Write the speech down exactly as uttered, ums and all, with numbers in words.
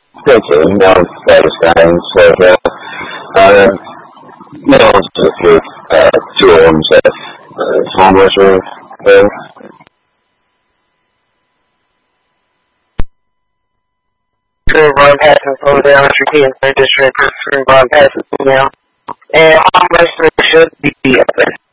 Thank you. No, satisfying. So, uh, uh, you know, just with uh, two homes at uh, homeless or there. Through Ron Patton's over there on European Third District, through Ron Patton's email. And homelessness should be open.